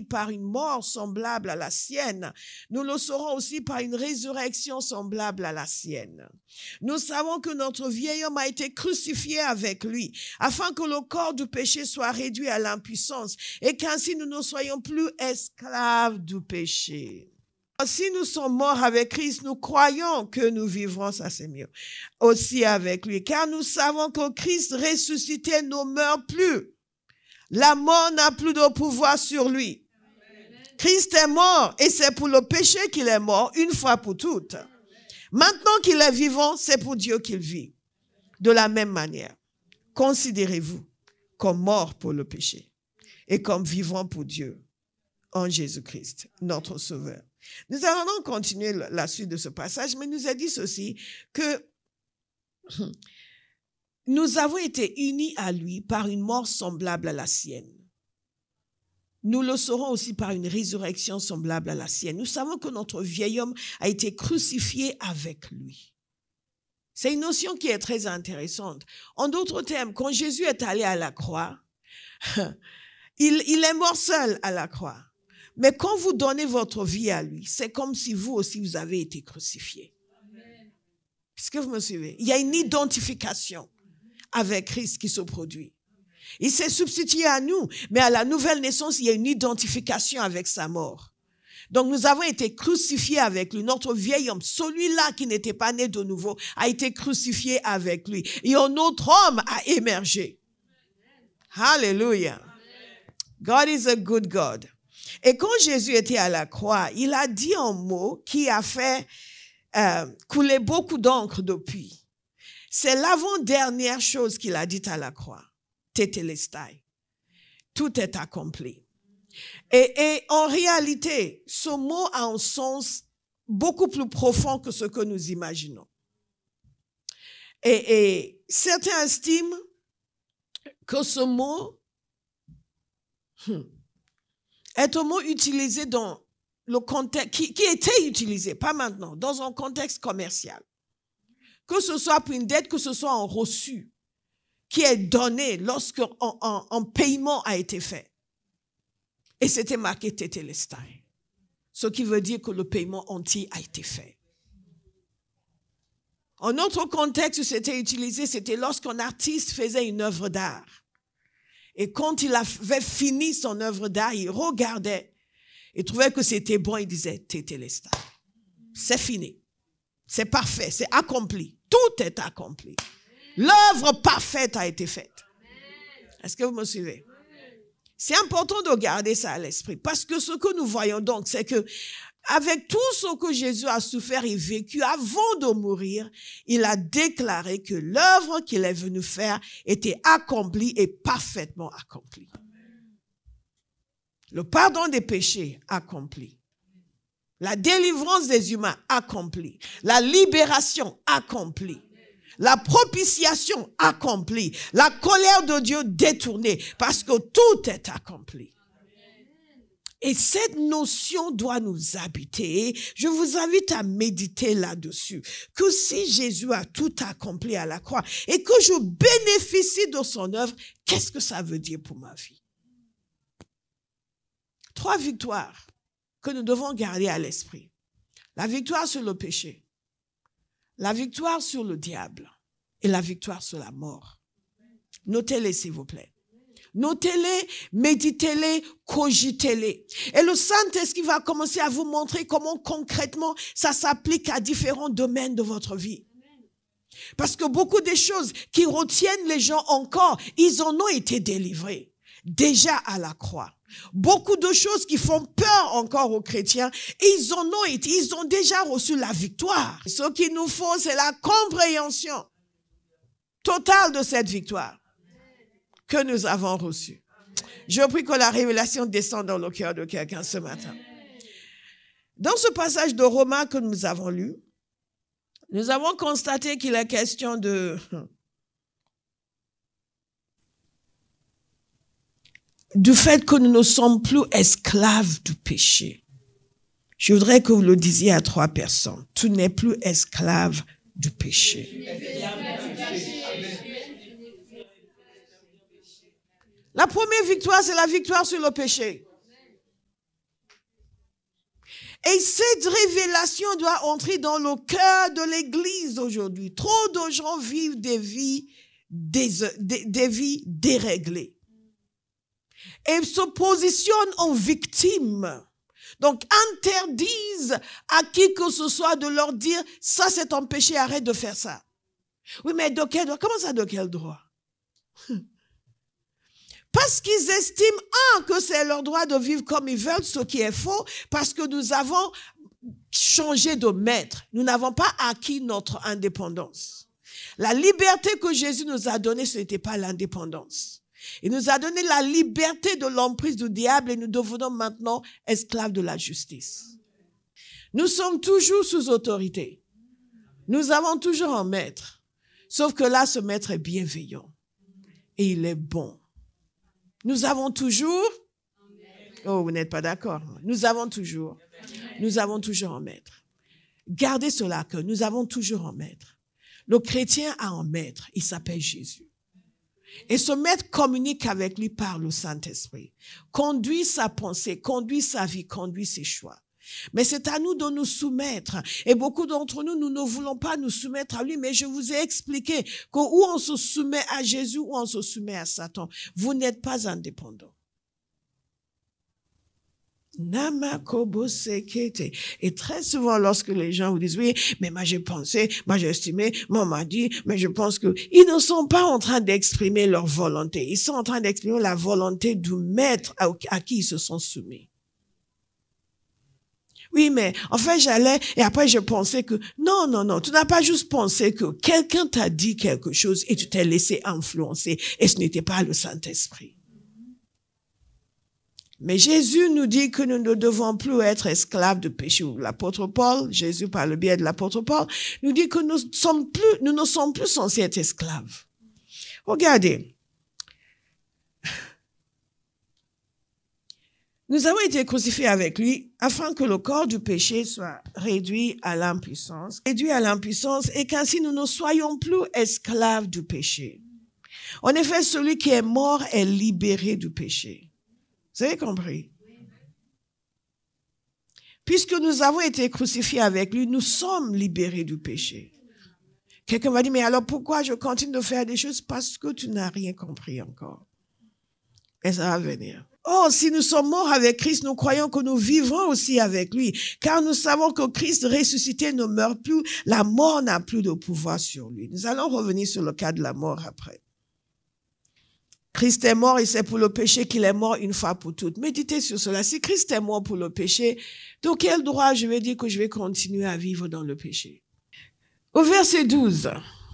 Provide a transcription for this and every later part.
par une mort semblable à la sienne, nous le serons aussi par une résurrection semblable à la sienne. Nous savons que notre vieil homme a été crucifié avec lui, afin que le corps du péché soit réduit à l'impuissance et qu'ainsi nous ne soyons plus esclaves du péché. Si nous sommes morts avec Christ, nous croyons que nous vivrons, ça c'est mieux, aussi avec lui, car nous savons que Christ ressuscité ne meurt plus. La mort n'a plus de pouvoir sur lui. Christ est mort et c'est pour le péché qu'il est mort une fois pour toutes. Maintenant qu'il est vivant, c'est pour Dieu qu'il vit. De la même manière, considérez-vous comme mort pour le péché et comme vivant pour Dieu en Jésus-Christ, notre Sauveur. Nous allons continuer la suite de ce passage, mais nous a dit ceci, que nous avons été unis à lui par une mort semblable à la sienne. Nous le serons aussi par une résurrection semblable à la sienne. Nous savons que notre vieil homme a été crucifié avec lui. C'est une notion qui est très intéressante. En d'autres termes, quand Jésus est allé à la croix, il est mort seul à la croix. Mais quand vous donnez votre vie à lui, c'est comme si vous aussi vous avez été crucifié. Est-ce que vous me suivez? Il y a une identification avec Christ qui se produit. Il s'est substitué à nous, mais à la nouvelle naissance, il y a une identification avec sa mort. Donc nous avons été crucifiés avec lui. Notre vieil homme, celui-là qui n'était pas né de nouveau, a été crucifié avec lui. Et un autre homme a émergé. Hallelujah. God is a good God. Et quand Jésus était à la croix, il a dit un mot qui a fait couler beaucoup d'encre depuis. C'est l'avant-dernière chose qu'il a dite à la croix. Tétélestai. Tout est accompli. Et en réalité, ce mot a un sens beaucoup plus profond que ce que nous imaginons. Et certains estiment que ce mot est un mot utilisé dans le contexte, qui était utilisé, pas maintenant, dans un contexte commercial. Que ce soit pour une dette, que ce soit un reçu qui est donné lorsque un paiement a été fait. Et c'était marqué tétélestai. Ce qui veut dire que le paiement entier a été fait. En autre contexte où c'était utilisé, c'était lorsqu'un artiste faisait une œuvre d'art. Et quand il avait fini son œuvre d'art, il regardait et trouvait que c'était bon, il disait tétélestai. C'est fini. C'est parfait, c'est accompli. Tout est accompli. L'œuvre parfaite a été faite. Est-ce que vous me suivez? C'est important de garder ça à l'esprit. Parce que ce que nous voyons donc, c'est que avec tout ce que Jésus a souffert et vécu avant de mourir, il a déclaré que l'œuvre qu'il est venu faire était accomplie et parfaitement accomplie. Le pardon des péchés accompli. La délivrance des humains accomplie. La libération accomplie. La propitiation accomplie. La colère de Dieu détournée. Parce que tout est accompli. Et cette notion doit nous habiter. Je vous invite à méditer là-dessus. Que si Jésus a tout accompli à la croix et que je bénéficie de son œuvre, qu'est-ce que ça veut dire pour ma vie? 3 victoires que nous devons garder à l'esprit. La victoire sur le péché, la victoire sur le diable et la victoire sur la mort. Notez-les, s'il vous plaît. Notez-les, méditez-les, cogitez-les. Et le Saint-Esprit va commencer à vous montrer comment concrètement ça s'applique à différents domaines de votre vie. Parce que beaucoup des choses qui retiennent les gens encore, ils en ont été délivrés. Déjà à la croix. Beaucoup de choses qui font peur encore aux chrétiens, ils ont déjà reçu la victoire. Ce qu'il nous faut, c'est la compréhension totale de cette victoire que nous avons reçue. Je prie que la révélation descende dans le cœur de quelqu'un ce matin. Dans ce passage de Romains que nous avons lu, nous avons constaté qu'il est question du fait que nous ne sommes plus esclaves du péché. Je voudrais que vous le disiez à 3 personnes. Tu n'es plus esclave du péché. La première victoire, c'est la victoire sur le péché. Et cette révélation doit entrer dans le cœur de l'Église aujourd'hui. Trop de gens vivent des vies déréglées et se positionnent en victime. Donc, interdisent à qui que ce soit de leur dire « ça c'est ton péché, arrête de faire ça ». Oui, mais de quel droit? Comment ça, de quel droit? Parce qu'ils estiment, que c'est leur droit de vivre comme ils veulent, ce qui est faux, parce que nous avons changé de maître. Nous n'avons pas acquis notre indépendance. La liberté que Jésus nous a donnée, ce n'était pas l'indépendance. Il nous a donné la liberté de l'emprise du diable et nous devenons maintenant esclaves de la justice. Nous sommes toujours sous autorité. Nous avons toujours un maître. Sauf que là, ce maître est bienveillant et il est bon. Nous avons toujours, oh, vous n'êtes pas d'accord. Nous avons toujours un maître. Gardez cela que nous avons toujours un maître. Le chrétien a un maître, il s'appelle Jésus. Et ce maître communique avec lui par le Saint-Esprit. Conduit sa pensée, conduit sa vie, conduit ses choix. Mais c'est à nous de nous soumettre. Et beaucoup d'entre nous, nous ne voulons pas nous soumettre à lui. Mais je vous ai expliqué que où on se soumet à Jésus, ou on se soumet à Satan. Vous n'êtes pas indépendant. Et très souvent, lorsque les gens vous disent, oui, mais moi j'ai pensé, moi j'ai estimé, moi on m'a dit, mais je pense que ils ne sont pas en train d'exprimer leur volonté. Ils sont en train d'exprimer la volonté du maître à qui ils se sont soumis. Oui, mais en fait, j'allais et après je pensais que non, tu n'as pas juste pensé que quelqu'un t'a dit quelque chose et tu t'es laissé influencer et ce n'était pas le Saint-Esprit. Mais Jésus nous dit que nous ne devons plus être esclaves de péché. L'apôtre Paul, Jésus par le biais de l'apôtre Paul, nous dit que nous ne sommes plus censés être esclaves. Regardez. Nous avons été crucifiés avec lui afin que le corps du péché soit réduit à l'impuissance. Et qu'ainsi nous ne soyons plus esclaves du péché. En effet, celui qui est mort est libéré du péché. Vous avez compris? Puisque nous avons été crucifiés avec lui, nous sommes libérés du péché. Quelqu'un va dire, mais alors pourquoi je continue de faire des choses? Parce que tu n'as rien compris encore. Et ça va venir. Oh, si nous sommes morts avec Christ, nous croyons que nous vivrons aussi avec lui. Car nous savons que Christ ressuscité ne meurt plus. La mort n'a plus de pouvoir sur lui. Nous allons revenir sur le cas de la mort après. Christ est mort et c'est pour le péché qu'il est mort une fois pour toutes. Méditez sur cela. Si Christ est mort pour le péché, de quel droit je vais dire que je vais continuer à vivre dans le péché? Au verset 12.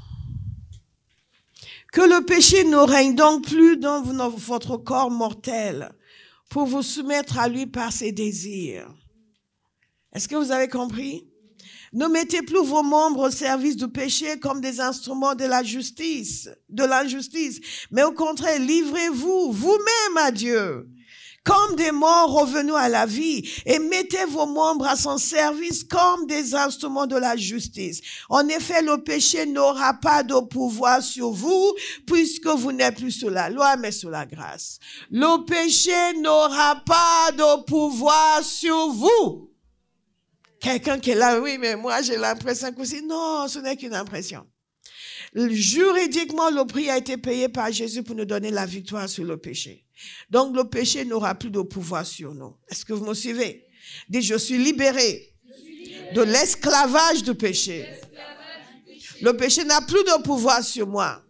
Que le péché ne règne donc plus dans votre corps mortel pour vous soumettre à lui par ses désirs. Est-ce que vous avez compris? Ne mettez plus vos membres au service du péché comme des instruments de l'injustice, mais au contraire, livrez-vous vous-même à Dieu, comme des morts revenus à la vie, et mettez vos membres à son service comme des instruments de la justice. En effet, le péché n'aura pas de pouvoir sur vous, puisque vous n'êtes plus sous la loi, mais sous la grâce. Le péché n'aura pas de pouvoir sur vous. Quelqu'un qui est là, oui, mais moi j'ai l'impression que c'est... Non, ce n'est qu'une impression. Juridiquement, le prix a été payé par Jésus pour nous donner la victoire sur le péché. Donc le péché n'aura plus de pouvoir sur nous. Est-ce que vous me suivez? Dites, je suis libéré de l'esclavage du péché. Le péché n'a plus de pouvoir sur moi.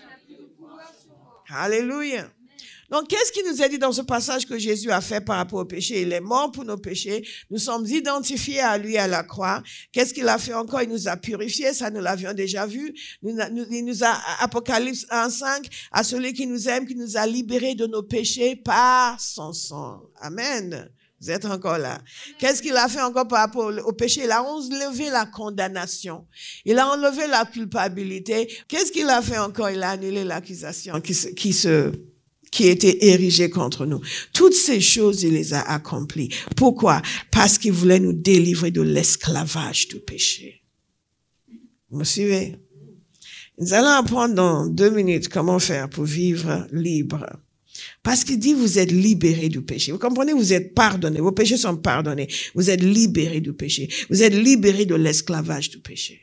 Alléluia. Donc, qu'est-ce qui nous est dit dans ce passage que Jésus a fait par rapport au péché? Il est mort pour nos péchés. Nous sommes identifiés à lui à la croix. Qu'est-ce qu'il a fait encore? Il nous a purifiés. Ça, nous l'avions déjà vu. Il nous a, Apocalypse 1:5, à celui qui nous aime, qui nous a libérés de nos péchés par son sang. Amen. Vous êtes encore là. Qu'est-ce qu'il a fait encore par rapport au péché? Il a enlevé la condamnation. Il a enlevé la culpabilité. Qu'est-ce qu'il a fait encore? Il a annulé l'accusation qui était érigée contre nous. Toutes ces choses, il les a accomplies. Pourquoi? Parce qu'il voulait nous délivrer de l'esclavage du péché. Vous me suivez? Nous allons apprendre dans 2 minutes comment faire pour vivre libre. Parce qu'il dit, vous êtes libérés du péché. Vous comprenez? Vous êtes pardonnés. Vos péchés sont pardonnés. Vous êtes libérés du péché. Vous êtes libérés de l'esclavage du péché.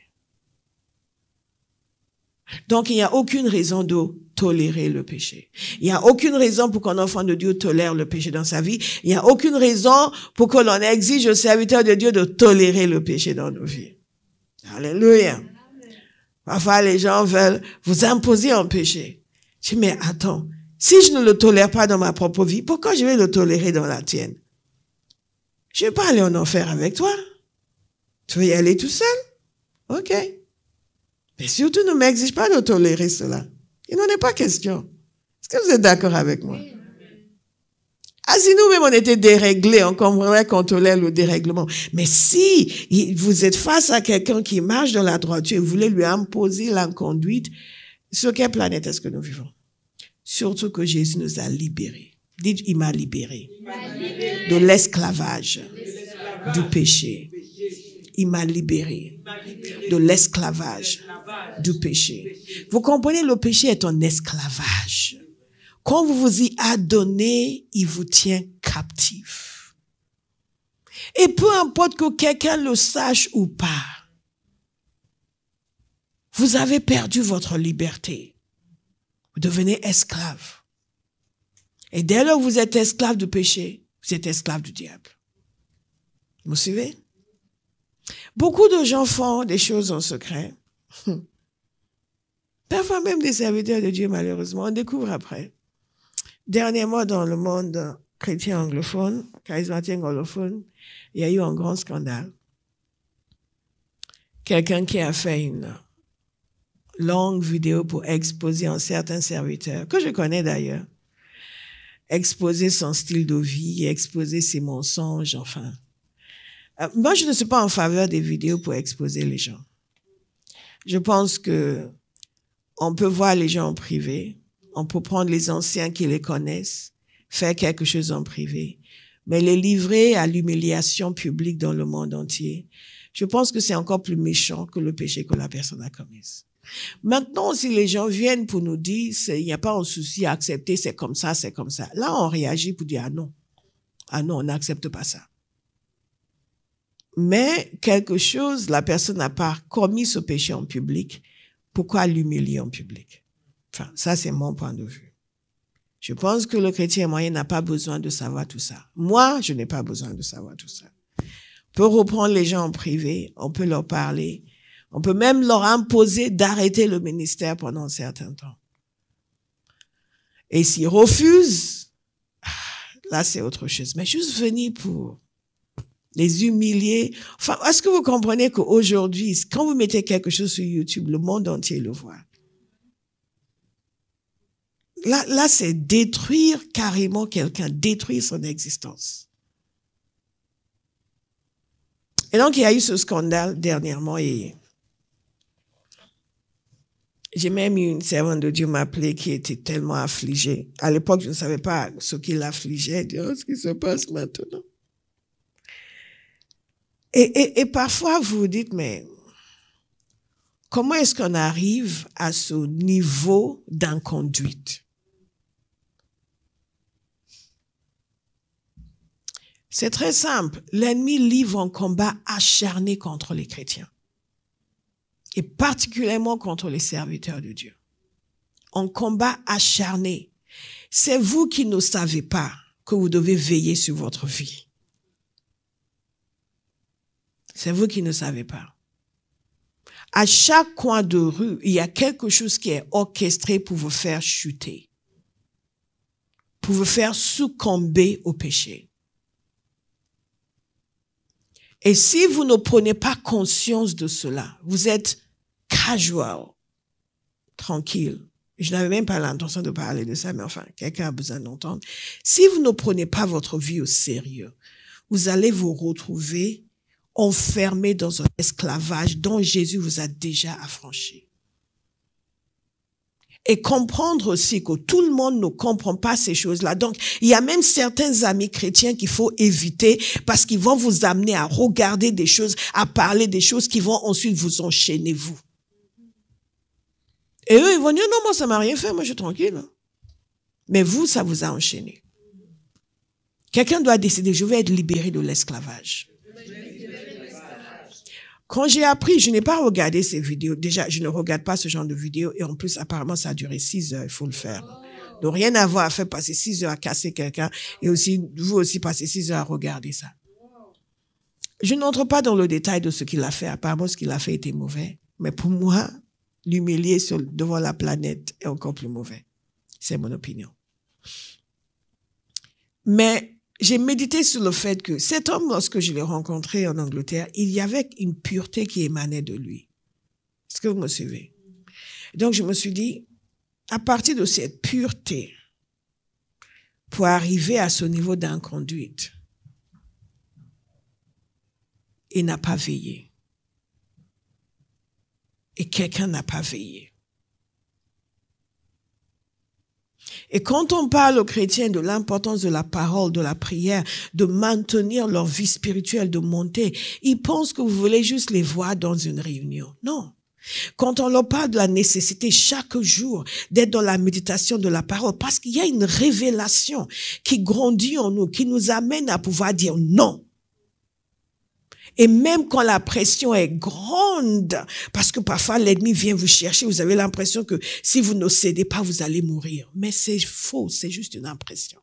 Donc, il n'y a aucune raison de tolérer le péché. Il n'y a aucune raison pour qu'un enfant de Dieu tolère le péché dans sa vie. Il n'y a aucune raison pour que l'on exige aux serviteurs de Dieu de tolérer le péché dans nos vies. Alléluia. Parfois, les gens veulent vous imposer un péché. Je dis, mais attends, si je ne le tolère pas dans ma propre vie, pourquoi je vais le tolérer dans la tienne? Je ne vais pas aller en enfer avec toi. Tu veux y aller tout seul? OK. Mais surtout, ne m'exige pas de tolérer cela. Il n'en est pas question. Est-ce que vous êtes d'accord avec moi? Ah, si nous-mêmes on était déréglés, on comprendrait qu'on tolère le dérèglement. Mais si vous êtes face à quelqu'un qui marche dans la droiture et vous voulez lui imposer l'inconduite, sur quelle planète est-ce que nous vivons? Surtout que Jésus nous a libérés. Dites, il m'a libéré de l'esclavage, du péché. Il m'a libéré de l'esclavage, du péché. Vous comprenez, le péché est un esclavage. Quand vous vous y adonnez, il vous tient captif. Et peu importe que quelqu'un le sache ou pas, vous avez perdu votre liberté. Vous devenez esclave. Et dès lors que vous êtes esclave du péché, vous êtes esclave du diable. Vous me suivez? Beaucoup de gens font des choses en secret. Parfois même des serviteurs de Dieu, malheureusement, on découvre après. Dernièrement, dans le monde chrétien anglophone, charismatique anglophone, il y a eu un grand scandale. Quelqu'un qui a fait une longue vidéo pour exposer un certain serviteur, que je connais d'ailleurs, exposer son style de vie, exposer ses mensonges, enfin. Moi, je ne suis pas en faveur des vidéos pour exposer les gens. Je pense que on peut voir les gens en privé, on peut prendre les anciens qui les connaissent, faire quelque chose en privé, mais les livrer à l'humiliation publique dans le monde entier, je pense que c'est encore plus méchant que le péché que la personne a commis. Maintenant, si les gens viennent pour nous dire, il n'y a pas un souci à accepter, c'est comme ça, là, on réagit pour dire, ah non, on n'accepte pas ça. Mais quelque chose, la personne n'a pas commis ce péché en public, pourquoi l'humilier en public? Enfin, ça, c'est mon point de vue. Je pense que le chrétien moyen n'a pas besoin de savoir tout ça. Moi, je n'ai pas besoin de savoir tout ça. On peut reprendre les gens en privé, on peut leur parler, on peut même leur imposer d'arrêter le ministère pendant un certain temps. Et s'ils refusent, là, c'est autre chose. Mais juste venir pour les humilier. Enfin, est-ce que vous comprenez qu'aujourd'hui, quand vous mettez quelque chose sur YouTube, le monde entier le voit? Là, c'est détruire carrément quelqu'un, détruire son existence. Et donc, il y a eu ce scandale dernièrement et j'ai même eu une servante de Dieu m'appeler qui était tellement affligée. À l'époque, je ne savais pas ce qui l'affligeait. Elle dit, oh, ce qui se passe maintenant. Et parfois, vous vous dites, mais comment est-ce qu'on arrive à ce niveau d'inconduite? C'est très simple. L'ennemi livre un combat acharné contre les chrétiens. Et particulièrement contre les serviteurs de Dieu. Un combat acharné. C'est vous qui ne savez pas que vous devez veiller sur votre vie. C'est vous qui ne savez pas. À chaque coin de rue, il y a quelque chose qui est orchestré pour vous faire chuter. Pour vous faire succomber au péché. Et si vous ne prenez pas conscience de cela, vous êtes casual, tranquille. Je n'avais même pas l'intention de parler de ça, mais enfin, quelqu'un a besoin d'entendre. Si vous ne prenez pas votre vie au sérieux, vous allez vous retrouver enfermé dans un esclavage dont Jésus vous a déjà affranchi. Et comprendre aussi que tout le monde ne comprend pas ces choses-là. Donc, il y a même certains amis chrétiens qu'il faut éviter parce qu'ils vont vous amener à regarder des choses, à parler des choses qui vont ensuite vous enchaîner, vous. Et eux, ils vont dire, non, moi, ça m'a rien fait, moi, je suis tranquille. Mais vous, ça vous a enchaîné. Quelqu'un doit décider, je vais être libéré de l'esclavage. Quand j'ai appris, je n'ai pas regardé ces vidéos. Déjà, je ne regarde pas ce genre de vidéos. Et en plus, apparemment, ça a duré 6 heures. Il faut le faire. Donc, rien à voir à faire passer 6 heures à casser quelqu'un. Et aussi, vous aussi, passer 6 heures à regarder ça. Je n'entre pas dans le détail de ce qu'il a fait. Apparemment, ce qu'il a fait était mauvais. Mais pour moi, l'humilier devant la planète est encore plus mauvais. C'est mon opinion. Mais j'ai médité sur le fait que cet homme, lorsque je l'ai rencontré en Angleterre, il y avait une pureté qui émanait de lui. Est-ce que vous me suivez? Donc, je me suis dit, à partir de cette pureté, pour arriver à ce niveau d'inconduite, il n'a pas veillé. Et quelqu'un n'a pas veillé. Et quand on parle aux chrétiens de l'importance de la parole, de la prière, de maintenir leur vie spirituelle, de monter, ils pensent que vous voulez juste les voir dans une réunion. Non. Quand on leur parle de la nécessité chaque jour d'être dans la méditation de la parole, parce qu'il y a une révélation qui grandit en nous, qui nous amène à pouvoir dire non. Et même quand la pression est grande, parce que parfois l'ennemi vient vous chercher, vous avez l'impression que si vous ne cédez pas, vous allez mourir. Mais c'est faux, c'est juste une impression.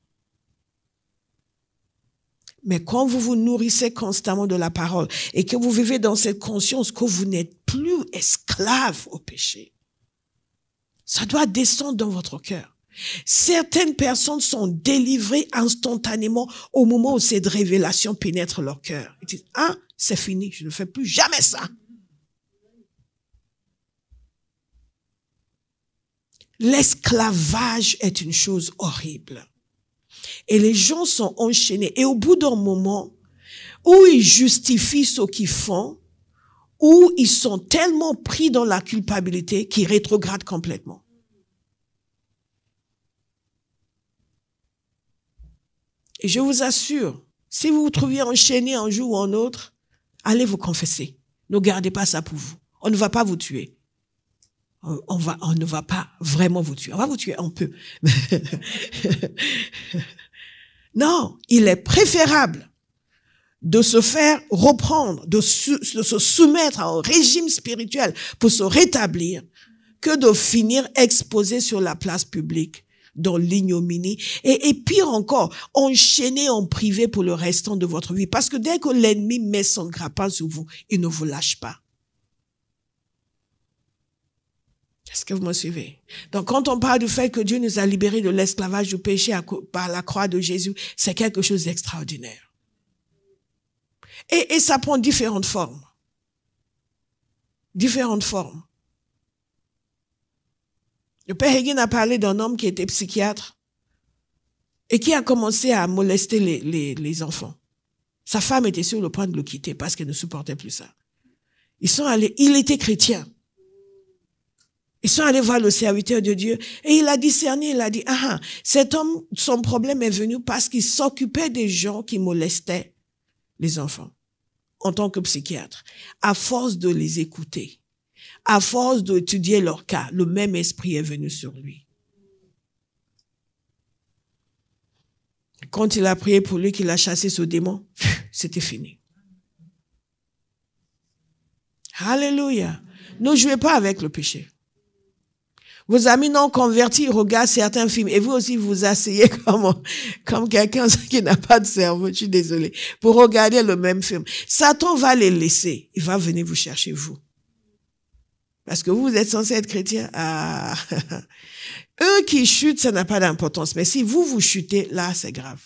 Mais quand vous vous nourrissez constamment de la parole et que vous vivez dans cette conscience que vous n'êtes plus esclave au péché, ça doit descendre dans votre cœur. Certaines personnes sont délivrées instantanément au moment où cette révélation pénètre leur cœur. Ils disent, ah, c'est fini, je ne fais plus jamais ça. L'esclavage est une chose horrible. Et les gens sont enchaînés. Et au bout d'un moment, où ils justifient ce qu'ils font, où ils sont tellement pris dans la culpabilité qu'ils rétrogradent complètement. Et je vous assure, si vous vous trouviez enchaîné un jour ou un autre, allez vous confesser. Ne gardez pas ça pour vous. On ne va pas vous tuer. On ne va pas vraiment vous tuer. On va vous tuer un peu. Non, il est préférable de se faire reprendre, de se soumettre à un régime spirituel pour se rétablir, que de finir exposé sur la place publique dans l'ignominie et pire encore, enchaîné en privé pour le restant de votre vie. Parce que dès que l'ennemi met son grappin sur vous, il ne vous lâche pas. Est-ce que vous me suivez? Donc, quand on parle du fait que Dieu nous a libérés de l'esclavage du péché par la croix de Jésus, c'est quelque chose d'extraordinaire. Et ça prend différentes formes. Différentes formes. Le père Hagin a parlé d'un homme qui était psychiatre et qui a commencé à molester les enfants. Sa femme était sur le point de le quitter parce qu'elle ne supportait plus ça. Il était chrétien. Ils sont allés voir le serviteur de Dieu et il a discerné, il a dit, cet homme, son problème est venu parce qu'il s'occupait des gens qui molestaient les enfants en tant que psychiatre. À force de les écouter, à force d'étudier leur cas, le même esprit est venu sur lui. Quand il a prié pour lui, qu'il a chassé ce démon, c'était fini. Alléluia. Ne jouez pas avec le péché. Vos amis non convertis regardent certains films et vous aussi vous asseyez comme quelqu'un qui n'a pas de cerveau, je suis désolée, pour regarder le même film. Satan va les laisser. Il va venir vous chercher, vous. Parce que vous êtes censé être chrétien. Eux qui chutent, ça n'a pas d'importance. Mais si vous chutez, là, c'est grave.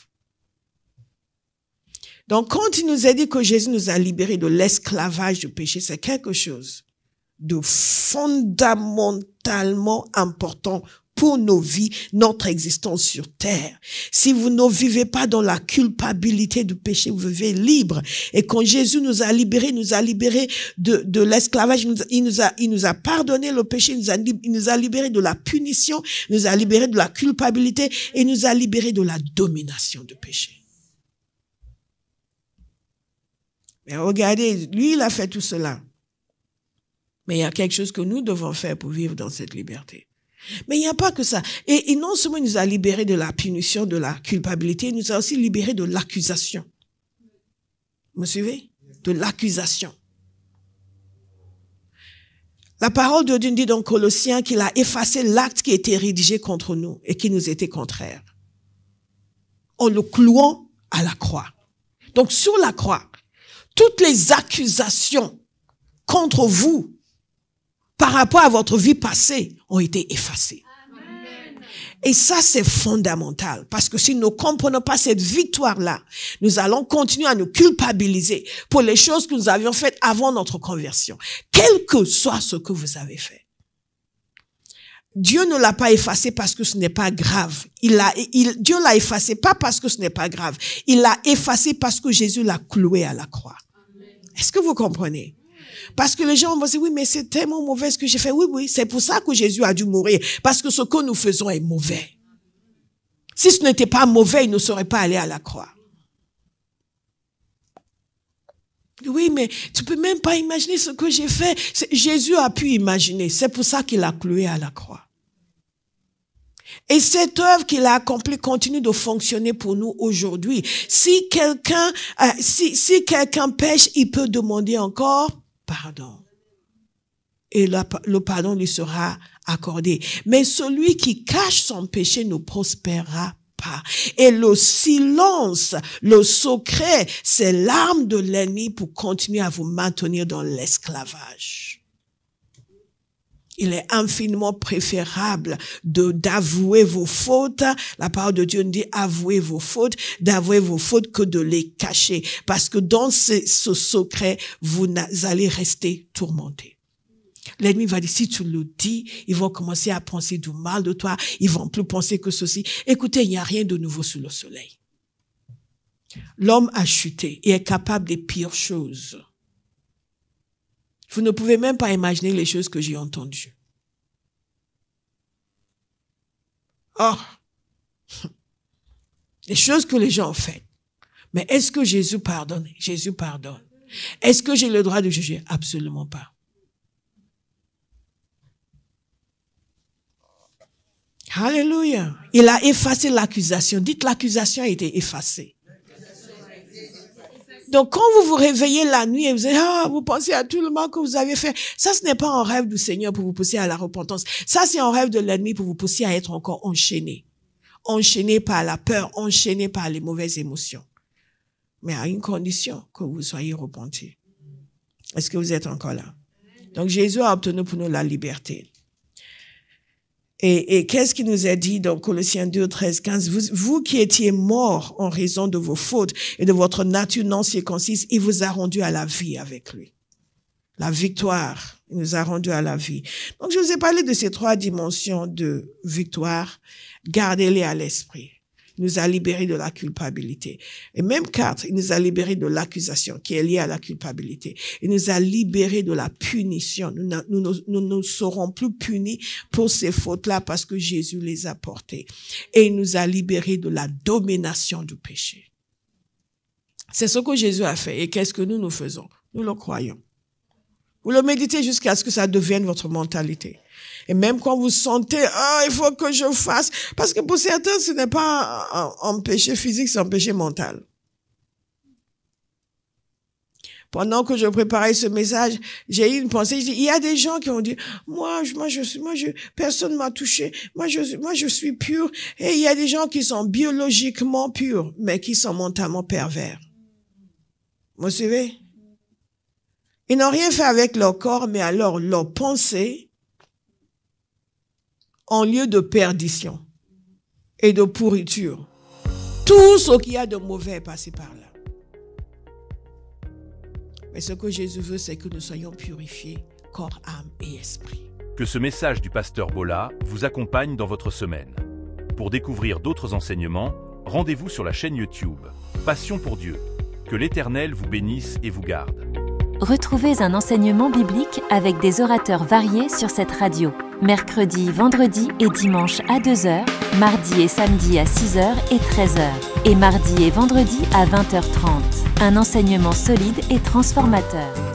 Donc, quand il nous a dit que Jésus nous a libérés de l'esclavage du péché, c'est quelque chose de fondamentalement important pour nos vies, notre existence sur terre. Si vous ne vivez pas dans la culpabilité du péché, vous vivez libre. Et quand Jésus nous a libérés de l'esclavage, il nous a pardonné le péché, il nous a libérés de la punition, il nous a libérés de la culpabilité et il nous a libérés de la domination du péché. Mais regardez, lui, il a fait tout cela. Mais il y a quelque chose que nous devons faire pour vivre dans cette liberté. Mais il n'y a pas que ça. Et non seulement il nous a libérés de la punition, de la culpabilité, il nous a aussi libérés de l'accusation. Vous me suivez? De l'accusation. La parole de Dieu dit dans Colossiens qu'il a effacé l'acte qui était rédigé contre nous et qui nous était contraire, en le clouant à la croix. Donc sur la croix, toutes les accusations contre vous par rapport à votre vie passée ont été effacées. Amen. Et ça, c'est fondamental, parce que si nous ne comprenons pas cette victoire-là, nous allons continuer à nous culpabiliser pour les choses que nous avions faites avant notre conversion, quel que soit ce que vous avez fait. Dieu ne l'a pas effacé parce que ce n'est pas grave. Dieu l'a effacé pas parce que ce n'est pas grave. Il l'a effacé parce que Jésus l'a cloué à la croix. Amen. Est-ce que vous comprenez? Parce que les gens vont dire, oui, mais c'est tellement mauvais ce que j'ai fait. Oui, c'est pour ça que Jésus a dû mourir. Parce que ce que nous faisons est mauvais. Si ce n'était pas mauvais, il ne serait pas allé à la croix. Oui, mais tu peux même pas imaginer ce que j'ai fait. Jésus a pu imaginer. C'est pour ça qu'il a cloué à la croix. Et cette œuvre qu'il a accomplie continue de fonctionner pour nous aujourd'hui. Si quelqu'un pêche, il peut demander encore pardon. Et le pardon lui sera accordé. Mais celui qui cache son péché ne prospérera pas. Et le silence, le secret, c'est l'arme de l'ennemi pour continuer à vous maintenir dans l'esclavage. Il est infiniment préférable d'avouer vos fautes. La parole de Dieu nous dit avouez vos fautes, d'avouer vos fautes que de les cacher. Parce que dans ce secret, vous allez rester tourmentés. L'ennemi va dire, si tu le dis, ils vont commencer à penser du mal de toi. Ils vont plus penser que ceci. Écoutez, il n'y a rien de nouveau sous le soleil. L'homme a chuté et est capable des pires choses. Vous ne pouvez même pas imaginer les choses que j'ai entendues. Oh, les choses que les gens ont faites. Mais est-ce que Jésus pardonne? Jésus pardonne. Est-ce que j'ai le droit de juger? Absolument pas. Alléluia. Il a effacé l'accusation. Dites, l'accusation a été effacée. Donc, quand vous vous réveillez la nuit et vous pensez à tout le mal que vous avez fait, ça, ce n'est pas un rêve du Seigneur pour vous pousser à la repentance. Ça, c'est un rêve de l'ennemi pour vous pousser à être encore enchaîné. Enchaîné par la peur, enchaîné par les mauvaises émotions. Mais à une condition, que vous soyez repentis. Est-ce que vous êtes encore là? Donc, Jésus a obtenu pour nous la liberté. Et qu'est-ce qu'il nous a dit dans Colossiens 2, 13, 15? Vous qui étiez morts en raison de vos fautes et de votre nature non circoncise, il vous a rendu à la vie avec lui. La victoire, il nous a rendu à la vie. Donc, je vous ai parlé de ces 3 dimensions de victoire. Gardez-les à l'esprit. Il nous a libérés de la culpabilité. Et même 4, il nous a libérés de l'accusation qui est liée à la culpabilité. Il nous a libérés de la punition. Nous ne serons plus punis pour ces fautes-là parce que Jésus les a portées. Et il nous a libérés de la domination du péché. C'est ce que Jésus a fait. Et qu'est-ce que nous faisons? Nous le croyons. Vous le méditez jusqu'à ce que ça devienne votre mentalité. Et même quand vous sentez, il faut que je fasse, parce que pour certains, ce n'est pas un péché physique, c'est un péché mental. Pendant que je préparais ce message, j'ai eu une pensée, il y a des gens qui ont dit, personne m'a touché, moi je suis pur, et il y a des gens qui sont biologiquement purs, mais qui sont mentalement pervers. Vous suivez? Ils n'ont rien fait avec leur corps, mais alors leur pensée, en lieu de perdition et de pourriture. Tout ce qu'il y a de mauvais est passé par là. Mais ce que Jésus veut, c'est que nous soyons purifiés, corps, âme et esprit. Que ce message du pasteur Bolla vous accompagne dans votre semaine. Pour découvrir d'autres enseignements, rendez-vous sur la chaîne YouTube Passion pour Dieu. Que l'Éternel vous bénisse et vous garde. Retrouvez un enseignement biblique avec des orateurs variés sur cette radio. Mercredi, vendredi et dimanche à 2h, mardi et samedi à 6h et 13h, et mardi et vendredi à 20h30. Un enseignement solide et transformateur.